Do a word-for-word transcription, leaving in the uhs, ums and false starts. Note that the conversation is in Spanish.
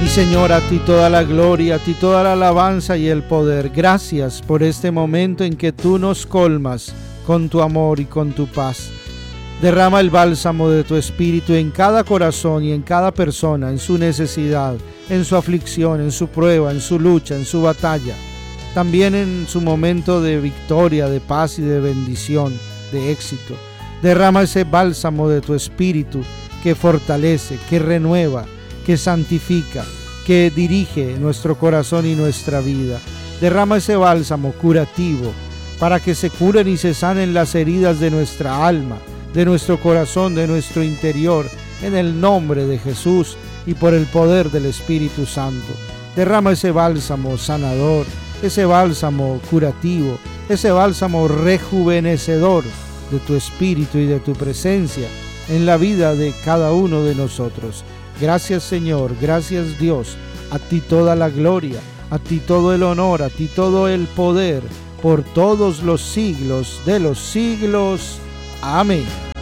Y Señor, a ti toda la gloria, a ti toda la alabanza y el poder. Gracias por este momento en que tú nos colmas con tu amor y con tu paz. Derrama el bálsamo de tu espíritu en cada corazón y en cada persona, en su necesidad, en su aflicción, en su prueba, en su lucha, en su batalla. También en su momento de victoria, de paz y de bendición, de éxito. Derrama ese bálsamo de tu espíritu que fortalece, que renueva, que santifica, que dirige nuestro corazón y nuestra vida. Derrama ese bálsamo curativo para que se curen y se sanen las heridas de nuestra alma, de nuestro corazón, de nuestro interior, en el nombre de Jesús y por el poder del Espíritu Santo. Derrama ese bálsamo sanador, ese bálsamo curativo, ese bálsamo rejuvenecedor de tu Espíritu y de tu presencia en la vida de cada uno de nosotros. Gracias, Señor, gracias, Dios. A ti toda la gloria, a ti todo el honor, a ti todo el poder, por todos los siglos de los siglos. Amén.